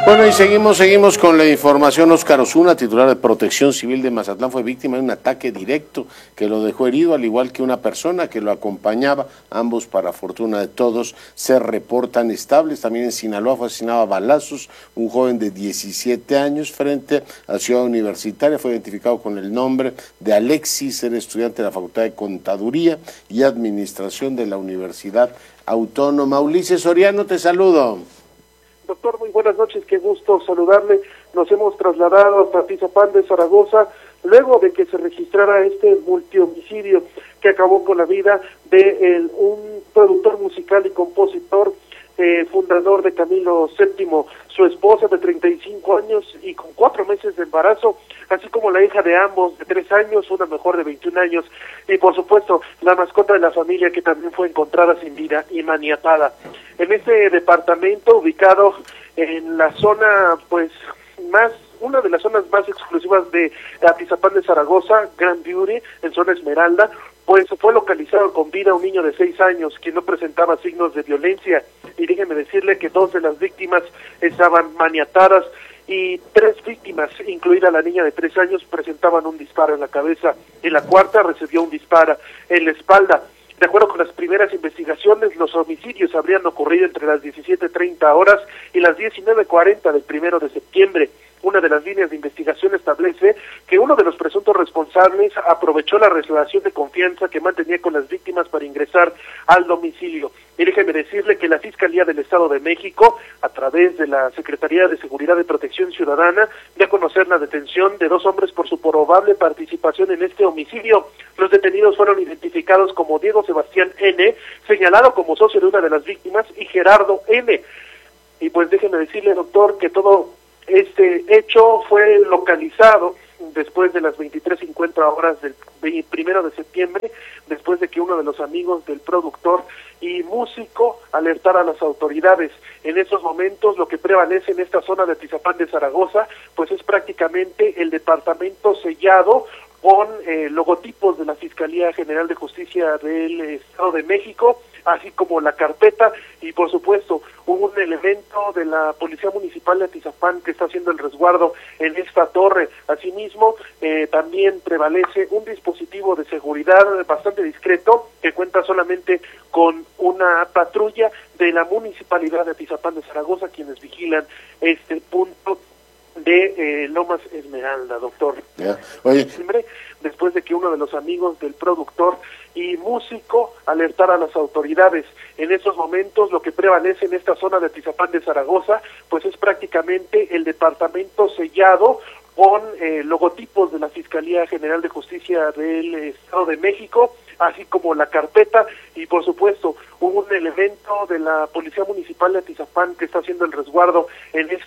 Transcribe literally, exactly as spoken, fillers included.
Bueno, y seguimos, seguimos con la información. Óscar Osuna, titular de Protección Civil de Mazatlán, fue víctima de un ataque directo que lo dejó herido, al igual que una persona que lo acompañaba. Ambos, para fortuna de todos, se reportan estables. También en Sinaloa fue asesinado a balazos un joven de diecisiete años frente a Ciudad Universitaria. Fue identificado con el nombre de Alexis, era estudiante de la Facultad de Contaduría y Administración de la Universidad Autónoma. Ulises Soriano, te saludo. Doctor, muy buenas noches, qué gusto saludarle. Nos hemos trasladado hasta Atizapán de Zaragoza, luego de que se registrara este multihomicidio que acabó con la vida de el, un productor musical y compositor, eh, fundador de Camilo séptimo, su esposa de treinta y cinco años y con cuatro meses de embarazo, así como la hija de ambos de tres años, una mejor de veintiún años, y por supuesto la mascota de la familia, que también fue encontrada sin vida y maniatada. En este departamento, ubicado en la zona, pues, más, una de las zonas más exclusivas de Atizapán de Zaragoza, Grand Beauty, en zona Esmeralda, pues fue localizado con vida un niño de seis años, quien no presentaba signos de violencia, y déjeme decirle que dos de las víctimas estaban maniatadas, y tres víctimas, incluida la niña de tres años, presentaban un disparo en la cabeza, y la cuarta recibió un disparo en la espalda. De acuerdo con las primeras investigaciones, los homicidios habrían ocurrido entre las diecisiete treinta horas y las diecinueve cuarenta del primero de septiembre. Una de las líneas de investigación establece que uno de los presuntos responsables aprovechó la relación de confianza que mantenía con las víctimas para ingresar al domicilio. Y déjeme decirle que la Fiscalía del Estado de México, a través de la Secretaría de Seguridad y Protección Ciudadana, dio a conocer la detención de dos hombres por su probable participación en este homicidio. Los detenidos fueron identificados como Diego Sebastián N., señalado como socio de una de las víctimas, y Gerardo N. Y pues déjeme decirle, doctor, que todo este hecho fue localizado después de las veintitrés cincuenta horas del primero de septiembre, después de que uno de los amigos del productor y músico alertara a las autoridades. En estos momentos lo que prevalece en esta zona de Atizapán de Zaragoza, pues es prácticamente el departamento sellado con eh, logotipos de la Fiscalía General de Justicia del Estado de México, así como la carpeta, y por supuesto hubo un elemento de la Policía Municipal de Atizapán que está haciendo el resguardo en esta torre. Asimismo, eh, también prevalece un dispositivo de seguridad bastante discreto que cuenta solamente con una patrulla de la Municipalidad de Atizapán de Zaragoza, quienes vigilan este punto de eh, Lomas Esmeralda, doctor. Yeah. Oye. Después de que uno de los amigos del productor y músico alertara a las autoridades. En estos momentos lo que prevalece en esta zona de Atizapán de Zaragoza, pues es prácticamente el departamento sellado con eh, logotipos de la Fiscalía General de Justicia del Estado de México, así como la carpeta, y por supuesto hubo un elemento de la Policía Municipal de Atizapán que está haciendo el resguardo en este